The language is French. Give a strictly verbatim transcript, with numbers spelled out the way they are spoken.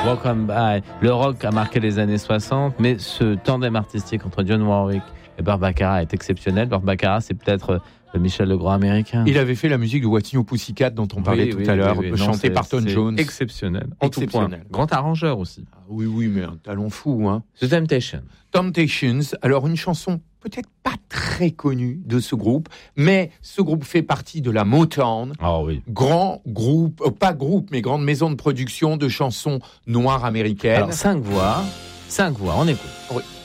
Welcome By. Le rock a marqué les années soixante, mais ce tandem artistique entre Dionne Warwick et Burt Bacharach est exceptionnel. Burt Bacharach, c'est peut-être le Michel Legrand américain. Il avait fait la musique de What's New Pussycat dont on parlait oui, tout oui, à l'heure, oui, oui. chantée Non, par Tom Jones. Exceptionnel. En Exceptionnel. tout point. Grand arrangeur aussi. Ah, oui, oui, mais un talent fou. Hein. The Temptations. Temptations. Alors, une chanson peut-être pas très connue de ce groupe, mais ce groupe fait partie de la Motown. Ah oui. Grand groupe, euh, pas groupe, mais grande maison de production de chansons noires américaines. Alors, cinq voix. Cinq voix, on écoute. Oui.